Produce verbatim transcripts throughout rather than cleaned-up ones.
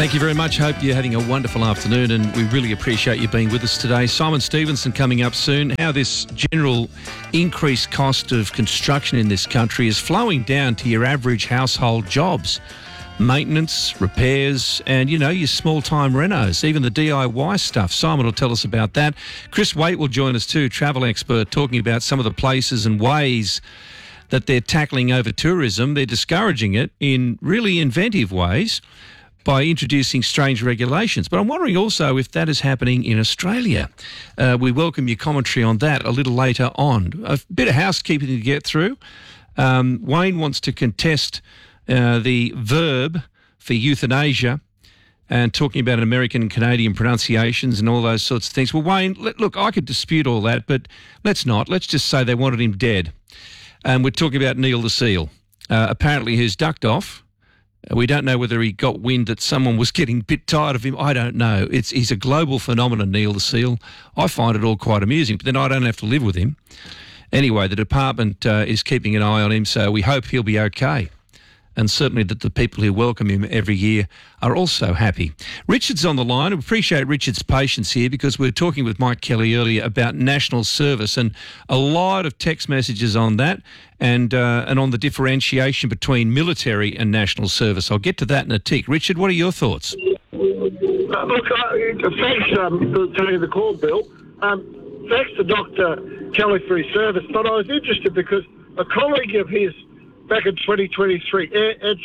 Thank you very much. Hope you're having a wonderful afternoon, and we really appreciate you being with us today. Simon Stevenson coming up soon. How this general increased cost of construction in this country is flowing down to your average household jobs. Maintenance, repairs, and, you know, your small-time renos, even the D I Y stuff. Simon will tell us about that. Chris Waite will join us too, travel expert, talking about some of the places and ways that they're tackling over-tourism. They're discouraging it in really inventive ways by introducing strange regulations. But I'm wondering also if that is happening in Australia. Uh, we welcome your commentary on that a little later on. A bit of housekeeping to get through. Um, Wayne wants to contest uh, the verb for euthanasia and talking about American and Canadian pronunciations and all those sorts of things. Well, Wayne, let, look, I could dispute all that, but let's not. Let's just say they wanted him dead. And we're talking about Neil the Seal, uh, apparently who's ducked off. We don't know whether he got wind that someone was getting a bit tired of him. I don't know. It's He's a global phenomenon, Neil the Seal. I find it all quite amusing, but then I don't have to live with him. Anyway, the department uh, is keeping an eye on him, so we hope he'll be okay. And certainly that the people who welcome him every year are also happy. Richard's on the line. We appreciate Richard's patience here because we were talking with Mike Kelly earlier about national service and a lot of text messages on that and uh, and on the differentiation between military and national service. I'll get to that in a tick. Richard, what are your thoughts? Uh, look, uh, thanks um, for taking the call, Bill. Um, thanks to Doctor Kelly for his service. But I was interested because a colleague of his back in twenty twenty-three,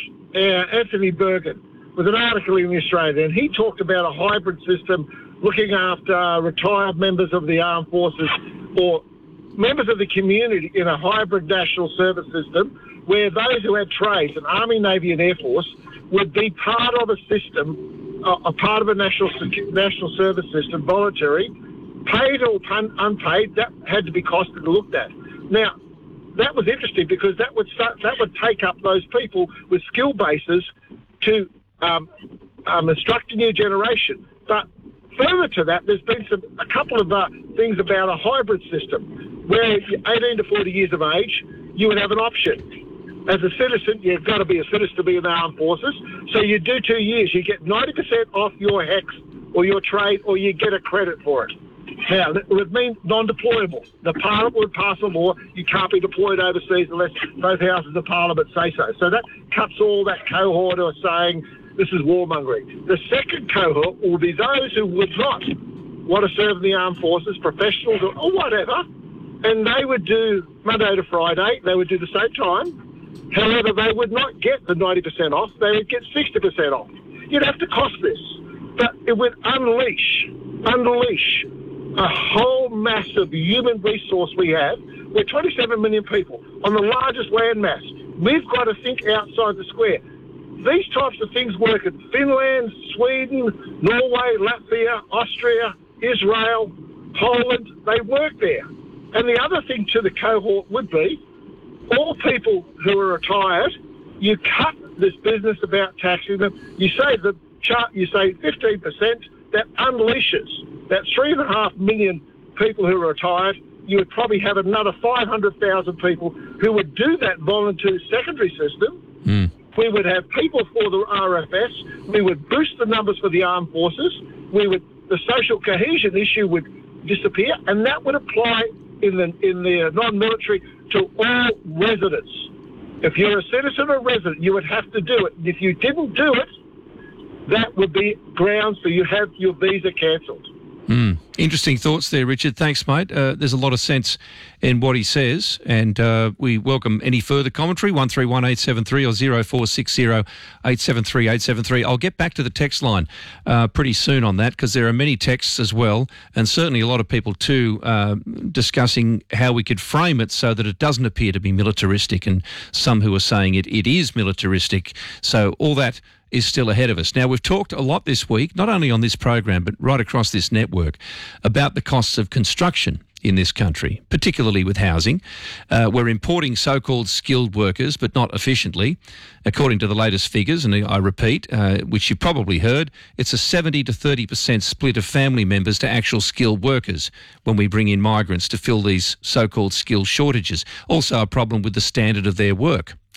Anthony Bergen, with an article in The Australian, and he talked about a hybrid system looking after uh, retired members of the armed forces or members of the community in a hybrid national service system where those who had trades, an Army, Navy and Air Force, would be part of a system, uh, a part of a national national service system, voluntary, paid or un- unpaid. That had to be costed and looked at. Now, that was interesting because that would start, that would take up those people with skill bases to um, um, instruct a new generation. But further to that, there's been some a couple of uh, things about a hybrid system where eighteen to forty years of age, you would have an option. As a citizen, you've got to be a citizen to be in the armed forces. So you do two years, you get ninety percent off your HEX or your trade, or you get a credit for it. Now, that would mean non-deployable. The Parliament would pass a law, you can't be deployed overseas unless both houses of Parliament say so. So that cuts all that cohort who are saying this is warmongering. The second cohort will be those who would not want to serve in the armed forces, professionals or, or whatever, and they would do Monday to Friday, they would do the same time. However, they would not get the ninety percent off, they would get sixty percent off. You'd have to cost this, but it would unleash, unleash a whole massive human resource we have. We're twenty-seven million people on the largest land mass. We've got to think outside the square. These types of things work in Finland, Sweden, Norway, Latvia, Austria, Israel, Poland. They work there. And the other thing to the cohort would be all people who are retired, you cut this business about taxing them. You say the chart, you say fifteen percent, that unleashes that three and a half million people who are retired. You would probably have another five hundred thousand people who would do that voluntary secondary system. Mm. We would have people for the R F S. We would boost the numbers for the armed forces. We would, the social cohesion issue would disappear, and that would apply in the in the non-military to all residents. If you're a citizen or resident, you would have to do it. And if you didn't do it, that would be grounds for you have your visa cancelled. Mm. Interesting thoughts there, Richard. Thanks, mate. Uh, there's a lot of sense in what he says, and uh, we welcome any further commentary, one three one eight seven three or zero four six zero eight seven three eight seven three. I'll get back to the text line uh, pretty soon on that because there are many texts as well, and certainly a lot of people too uh, discussing how we could frame it so that it doesn't appear to be militaristic, and some who are saying it, it is militaristic. So all that is still ahead of us. Now, we've talked a lot this week, not only on this program, but right across this network, about the costs of construction in this country, particularly with housing. Uh, we're importing so-called skilled workers, but not efficiently. According to the latest figures, and I repeat, uh, which you've probably heard, it's a seventy to thirty percent split of family members to actual skilled workers when we bring in migrants to fill these so-called skill shortages. Also a problem with the standard of their work.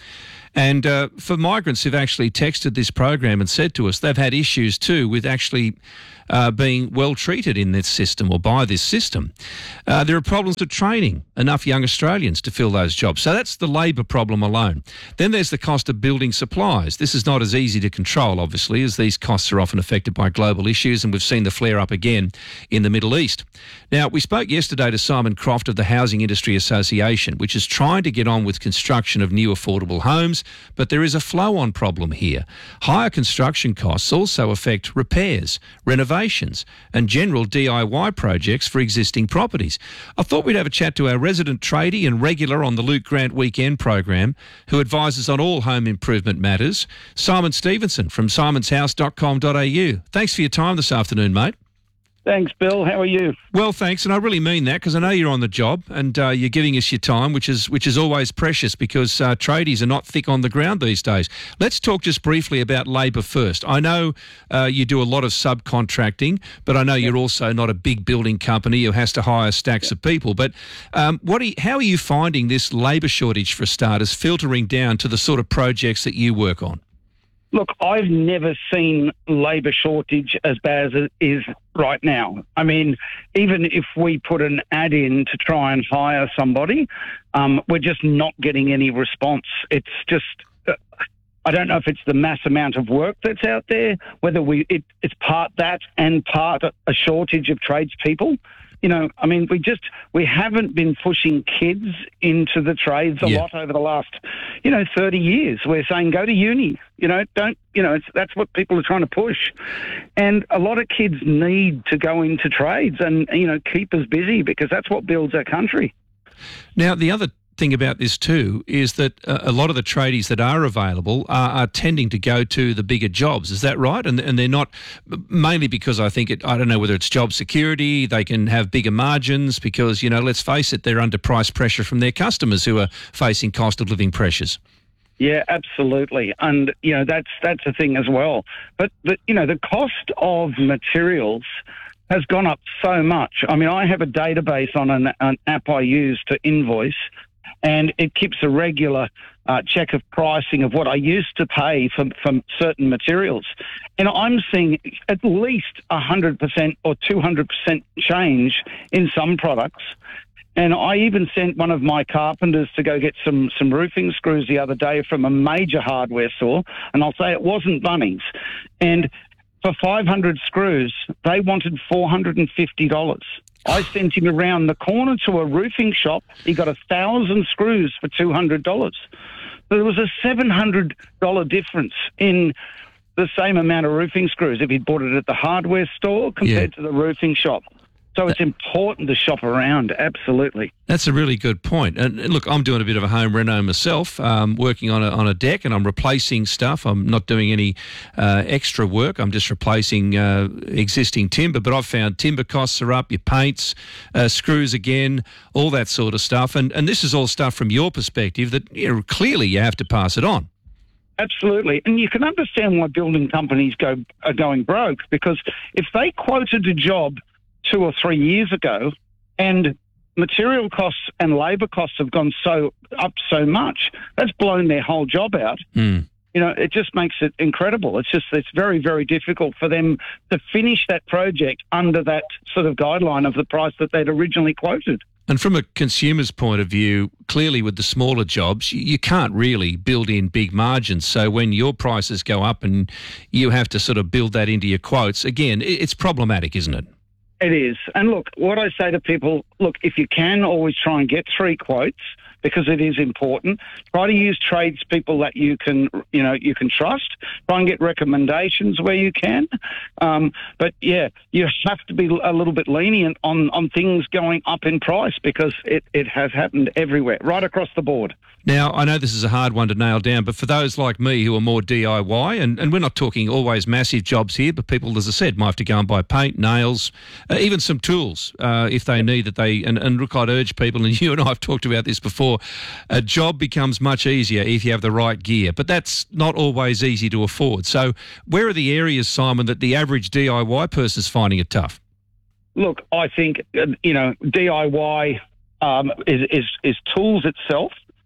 And uh, for migrants who've actually texted this program and said to us they've had issues too with actually uh, being well treated in this system or by this system. Uh, there are problems with training enough young Australians to fill those jobs. So that's the labour problem alone. Then there's the cost of building supplies. This is not as easy to control, obviously, as these costs are often affected by global issues, and we've seen the flare up again in the Middle East. Now, we spoke yesterday to Simon Croft of the Housing Industry Association, which is trying to get on with construction of new affordable homes, but there is a flow-on problem here. Higher construction costs also affect repairs, renovations, and general D I Y projects for existing properties. I thought we'd have a chat to our resident tradie and regular on the Luke Grant Weekend program, who advises on all home improvement matters, Simon Stevenson from simons house dot com dot a u. Thanks for your time this afternoon, mate. Thanks, Bill. How are you? Well, thanks, and I really mean that because I know you're on the job and uh, you're giving us your time, which is which is always precious because uh, tradies are not thick on the ground these days. Let's talk just briefly about labour first. I know uh, you do a lot of subcontracting, but I know you're also not a big building company who has to hire stacks of people. But um, what? Are you, how are you finding this labour shortage, for starters, filtering down to the sort of projects that you work on? Look, I've never seen labour shortage as bad as it is right now. I mean, even if we put an ad in to try and hire somebody, um, we're just not getting any response. It's just, uh, I don't know if it's the mass amount of work that's out there, whether we it, it's part that and part a shortage of tradespeople. You know, I mean, we just, we haven't been pushing kids into the trades a yeah. lot over the last, you know, thirty years. We're saying go to uni, you know, don't, you know, it's, that's what people are trying to push. And a lot of kids need to go into trades and, you know, keep us busy because that's what builds our country. Now, the other thing about this too is that uh, a lot of the tradies that are available are, are tending to go to the bigger jobs. Is that right? And and they're not, mainly because I think it, I don't know whether it's job security, they can have bigger margins because, you know, let's face it, they're under price pressure from their customers who are facing cost of living pressures. Yeah, absolutely. And, you know, that's that's a thing as well. But, the, you know, the cost of materials has gone up so much. I mean, I have a database on an, an app I use to invoice, and it keeps a regular uh, check of pricing of what I used to pay for, for certain materials. And I'm seeing at least one hundred percent or two hundred percent change in some products. And I even sent one of my carpenters to go get some, some roofing screws the other day from a major hardware store, and I'll say it wasn't Bunnings. And for five hundred screws, they wanted four hundred fifty dollars. I sent him around the corner to a roofing shop. He got a thousand screws for two hundred dollars. So there was a seven hundred dollars difference in the same amount of roofing screws if he'd bought it at the hardware store compared yeah. to the roofing shop. So it's important to shop around, absolutely. That's a really good point. And look, I'm doing a bit of a home reno myself, um, working on a, on a deck, and I'm replacing stuff. I'm not doing any uh, extra work. I'm just replacing uh, existing timber. But I've found timber costs are up, your paints, uh, screws again, all that sort of stuff. And, and this is all stuff from your perspective that, you know, clearly you have to pass it on. Absolutely. And you can understand why building companies go are going broke, because if they quoted a job two or three years ago and material costs and labour costs have gone so up so much, that's blown their whole job out. Mm. You know, it just makes it incredible. It's just, it's very, very difficult for them to finish that project under that sort of guideline of the price that they'd originally quoted. And from a consumer's point of view, clearly with the smaller jobs, you can't really build in big margins. So when your prices go up and you have to sort of build that into your quotes, again, it's problematic, isn't it? It is. And look, what I say to people, look, if you can, always try and get three quotes because it is important. Try to use tradespeople that you can, you know, you can trust. Try and get recommendations where you can. Um, but yeah, you have to be a little bit lenient on, on things going up in price because it, it has happened everywhere, right across the board. Now, I know this is a hard one to nail down, but for those like me who are more D I Y, and, and we're not talking always massive jobs here, but people, as I said, might have to go and buy paint, nails, uh, even some tools uh, if they need that. They and, and look, I'd urge people, and you and I have talked about this before, a job becomes much easier if you have the right gear, but that's not always easy to afford. So where are the areas, Simon, that the average D I Y person is finding it tough? Look, I think, uh, you know, D I Y um, is, is, is tools itself.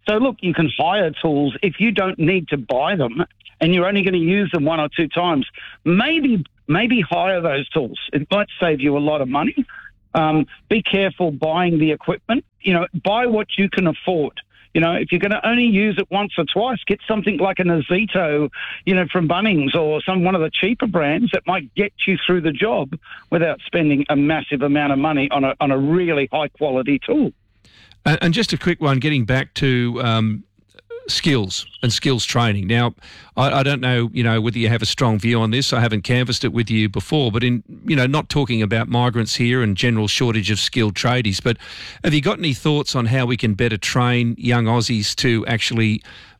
So, look, you can hire tools if you don't need to buy them and you're only going to use them one or two times. Maybe maybe hire those tools. It might save you a lot of money. Um, be careful buying the equipment. You know, buy what you can afford. You know, if you're going to only use it once or twice, get something like an Azito, you know, from Bunnings or some one of the cheaper brands that might get you through the job without spending a massive amount of money on a on a really high quality tool. And, and just a quick one, getting back to um, skills and skills training. Now, I, I don't know, you know, whether you have a strong view on this. I haven't canvassed it with you before, but in, you know, not talking about migrants here and general shortage of skilled tradies, but have you got any thoughts on how we can better train young Aussies to actually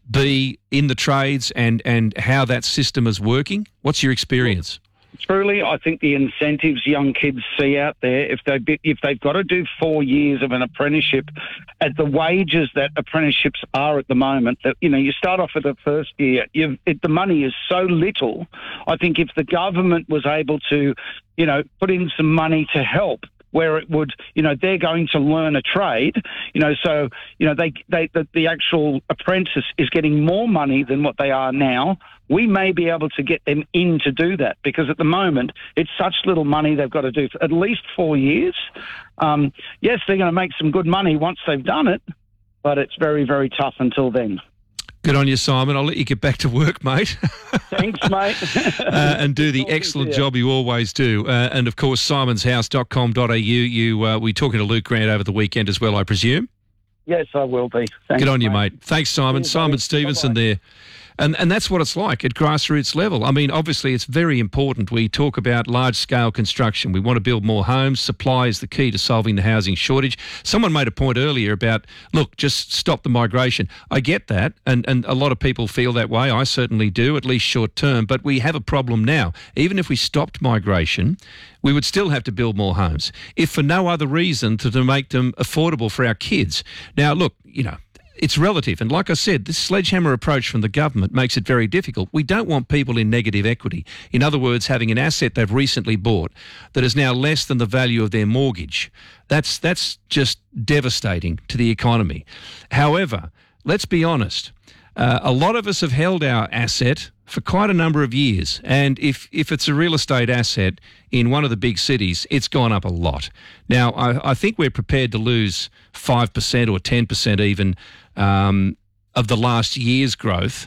be in the trades and, and how that system is working? What's your experience? Truly, I think the incentives young kids see out there, if they if they've got to do four years of an apprenticeship at the wages that apprenticeships are at the moment, that you know you start off at the first year, you've, it, the money is so little. I think if the government was able to, you know, put in some money to help, where it would, you know, they're going to learn a trade, you know, so, you know, they, they, the, the actual apprentice is getting more money than what they are now. We may be able to get them in to do that because at the moment it's such little money they've got to do for at least four years. Um, yes, they're going to make some good money once they've done it, but it's very, very tough until then. Good on you, Simon. I'll let you get back to work, mate. Thanks, mate. uh, and do the excellent job you always do. Uh, and, of course, simons house dot com dot a u. You, uh, we're talking to Luke Grant over the weekend as well, I presume? Yes, I will be. Thanks, Good on you, mate. mate. Thanks, Simon. Cheers, Simon mate. Stevenson Bye-bye. there. And and that's what it's like at grassroots level. I mean, obviously, it's very important. We talk about large-scale construction. We want to build more homes. Supply is the key to solving the housing shortage. Someone made a point earlier about, look, just stop the migration. I get that, and, and a lot of people feel that way. I certainly do, at least short-term. But we have a problem now. Even if we stopped migration, we would still have to build more homes, if for no other reason to, to make them affordable for our kids. Now, look, you know, it's relative. And like I said, this sledgehammer approach from the government makes it very difficult. We don't want people in negative equity. In other words, having an asset they've recently bought that is now less than the value of their mortgage. That's, that's just devastating to the economy. However, let's be honest. Uh, a lot of us have held our asset for quite a number of years. And if, if it's a real estate asset in one of the big cities, it's gone up a lot. Now, I, I think we're prepared to lose five percent or ten percent even um, of the last year's growth,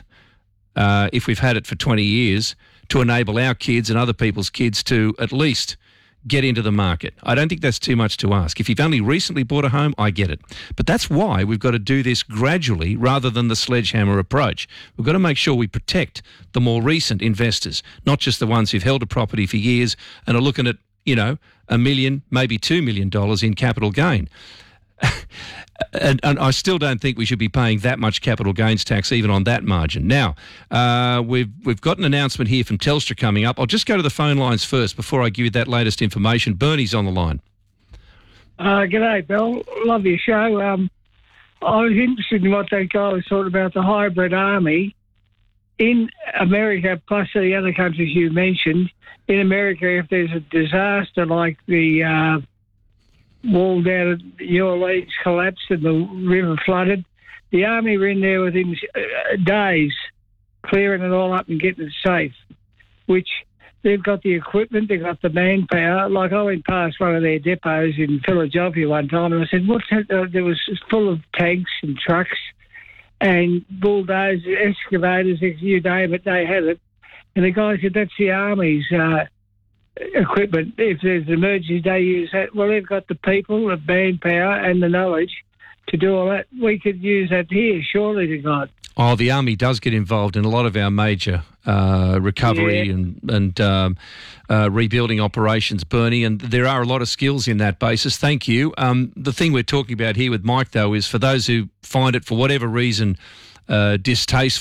uh, if we've had it for twenty years, to enable our kids and other people's kids to at least get into the market. I don't think that's too much to ask. If you've only recently bought a home, I get it. But that's why we've got to do this gradually rather than the sledgehammer approach. We've got to make sure we protect the more recent investors, not just the ones who've held a property for years and are looking at, you know, a million, maybe two million dollars in capital gain. And, and I still don't think we should be paying that much capital gains tax even on that margin. Now, uh, we've we've got an announcement here from Telstra coming up. I'll just go to the phone lines first before I give you that latest information. Bernie's on the line. Uh, g'day, Bill. Love your show. Um, I was interested in what that guy was talking about, the hybrid army. In America, plus the other countries you mentioned, in America, if there's a disaster like the uh, wall down at New Orleans collapsed and the river flooded, the army were in there within uh, days, clearing it all up and getting it safe, which they've got the equipment, they've got the manpower. Like I went past one of their depots in Philadelphia one time and I said, what's that? Uh, there was full of tanks and trucks and bulldozers, excavators, you name it, they had it. And the guy said, that's the army's uh, equipment. If there's an emergency, they use that. Well, they've got the people, the manpower and the knowledge to do all that. We could use that here, surely to God. Oh, the Army does get involved in a lot of our major uh, recovery Yeah. and, and um, uh, rebuilding operations, Bernie, and there are a lot of skills in that basis. Thank you. Um, the thing we're talking about here with Mike, though, is for those who find it, for whatever reason, uh, distasteful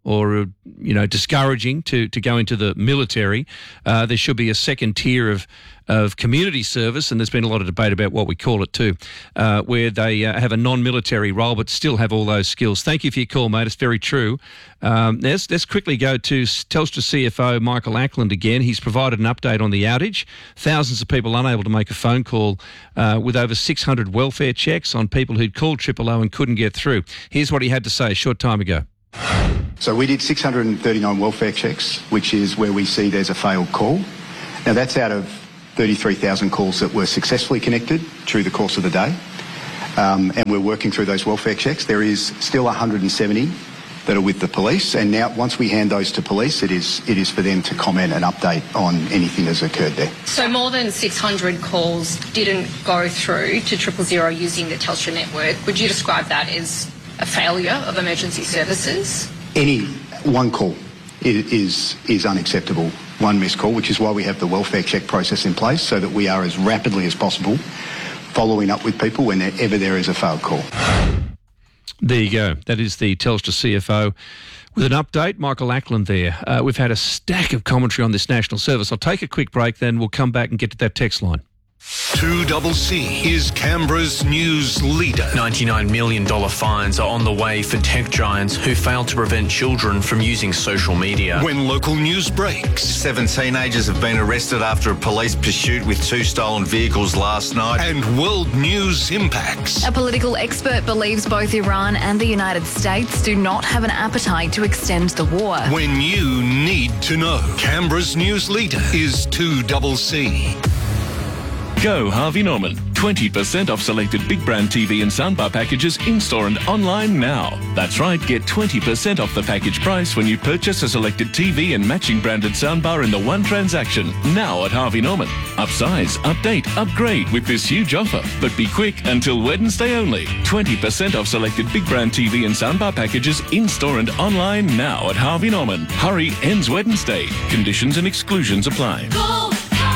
or you know discouraging to, to go into the military. Uh, there should be a second tier of of community service, and there's been a lot of debate about what we call it too, uh, where they uh, have a non-military role but still have all those skills. Thank you for your call, mate. It's very true. Um, let's, let's quickly go to Telstra C F O Michael Ackland again. He's provided an update on the outage. Thousands of people unable to make a phone call uh, with over six hundred welfare checks on people who'd called Triple O and couldn't get through. Here's what he had to say a short time ago. So we did six hundred thirty-nine welfare checks, which is where we see there's a failed call. Now that's out of thirty-three thousand calls that were successfully connected through the course of the day. Um, and we're working through those welfare checks. There is still one hundred seventy that are with the police, and now once we hand those to police, it is it is for them to comment and update on anything that's occurred there. So more than six hundred calls didn't go through to triple zero using the Telstra network. Would you describe that as a failure of emergency services? Any one call is is, is unacceptable. One missed call, which is why we have the welfare check process in place, so that we are as rapidly as possible following up with people whenever there is a failed call. There you go. That is the Telstra C F O with an update. Michael Ackland there. Uh, we've had a stack of commentary on this national service. I'll take a quick break, then we'll come back and get to that text line. two C C is Canberra's news leader. ninety-nine million dollars fines are on the way for tech giants who failed to prevent children from using social media. When local news breaks. Seven teenagers have been arrested after a police pursuit with two stolen vehicles last night. And world news impacts. A political expert believes both Iran and the United States do not have an appetite to extend the war. When you need to know. Canberra's news leader is two C C. Go Harvey Norman. twenty percent off selected big brand T V and soundbar packages in-store and online now. That's right, get twenty percent off the package price when you purchase a selected T V and matching branded soundbar in the one transaction. Now at Harvey Norman. Upsize, update, upgrade with this huge offer. But be quick, until Wednesday only. twenty percent off selected big brand T V and soundbar packages in-store and online now at Harvey Norman. Hurry, ends Wednesday. Conditions and exclusions apply. Go!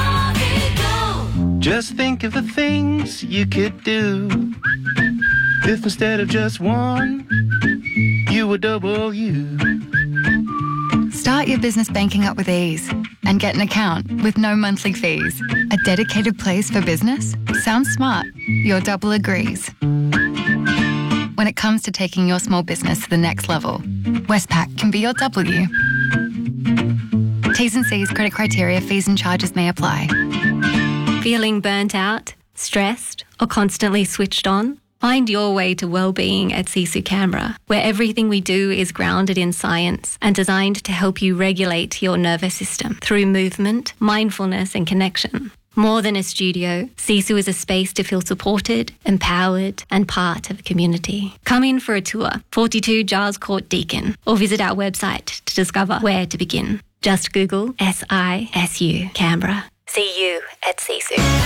Just think of the things you could do if instead of just one, you were double you. Start your business banking up with ease and get an account with no monthly fees. A dedicated place for business? Sounds smart. Your double agrees. When it comes to taking your small business to the next level, Westpac can be your W. T's and C's, credit criteria, fees and charges may apply. Feeling burnt out, stressed, or constantly switched on? Find your way to well-being at Sisu Canberra, where everything we do is grounded in science and designed to help you regulate your nervous system through movement, mindfulness, and connection. More than a studio, Sisu is a space to feel supported, empowered, and part of a community. Come in for a tour, forty-two Giles Court, Deakin, or visit our website to discover where to begin. Just Google S I S U Canberra. See you at Sisu.